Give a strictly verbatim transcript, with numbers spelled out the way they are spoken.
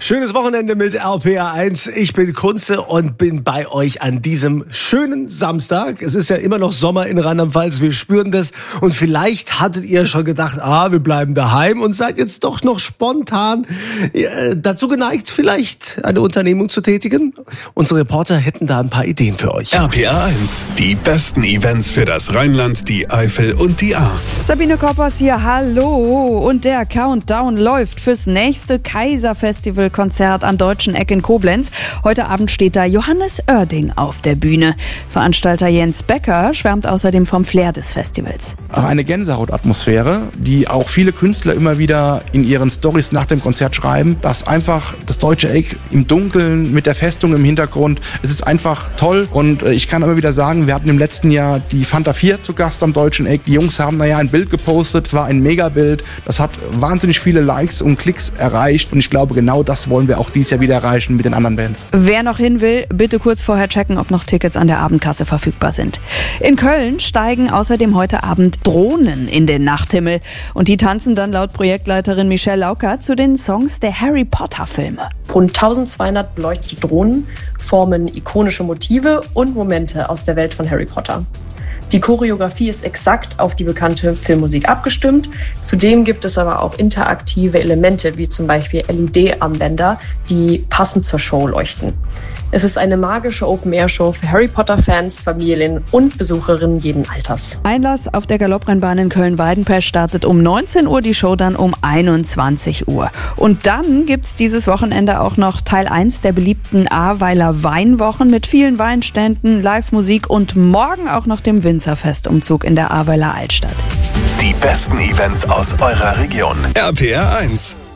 Schönes Wochenende mit R P R eins. Ich bin Kunze und bin bei euch an diesem schönen Samstag. Es ist ja immer noch Sommer in Rheinland-Pfalz, wir spüren das. Und vielleicht hattet ihr schon gedacht, ah, wir bleiben daheim und seid jetzt doch noch spontan äh, dazu geneigt, vielleicht eine Unternehmung zu tätigen. Unsere Reporter hätten da ein paar Ideen für euch. R P R eins, die besten Events für das Rheinland, die Eifel und die Ahr. Sabine Koppers hier, hallo. Und der Countdown läuft fürs nächste Kaiser-Festival-Konzert am Deutschen Eck in Koblenz. Heute Abend steht da Johannes Oerding auf der Bühne. Veranstalter Jens Becker schwärmt außerdem vom Flair des Festivals. Eine Gänsehautatmosphäre, die auch viele Künstler immer wieder in ihren Storys nach dem Konzert schreiben, dass einfach das Deutsche Eck im Dunkeln mit der Festung im Hintergrund, es ist einfach toll. Und ich kann immer wieder sagen, wir hatten im letzten Jahr die Fanta vier zu Gast am Deutschen Eck. Die Jungs haben da ja ein Bild gepostet, es war ein Megabild. Das hat wahnsinnig viele Likes und Klicks erreicht und ich glaube, genau das wollen wir auch dieses Jahr wieder erreichen mit den anderen Bands. Wer noch hin will, bitte kurz vorher checken, ob noch Tickets an der Abendkasse verfügbar sind. In Köln steigen außerdem heute Abend Drohnen in den Nachthimmel und die tanzen dann laut Projektleiterin Michelle Lauker zu den Songs der Harry Potter Filme. Rund eintausendzweihundert beleuchtete Drohnen formen ikonische Motive und Momente aus der Welt von Harry Potter. Die Choreografie ist exakt auf die bekannte Filmmusik abgestimmt. Zudem gibt es aber auch interaktive Elemente, wie zum Beispiel L E D-Armbänder, die passend zur Show leuchten. Es ist eine magische Open-Air-Show für Harry Potter-Fans, Familien und Besucherinnen jeden Alters. Einlass auf der Galopprennbahn in Köln-Weidenfels startet um neunzehn Uhr, die Show dann um einundzwanzig Uhr. Und dann gibt's dieses Wochenende auch noch Teil eins der beliebten Ahrweiler Weinwochen mit vielen Weinständen, Live-Musik und morgen auch noch dem Winzerfestumzug in der Ahrweiler Altstadt. Die besten Events aus eurer Region. R P R eins.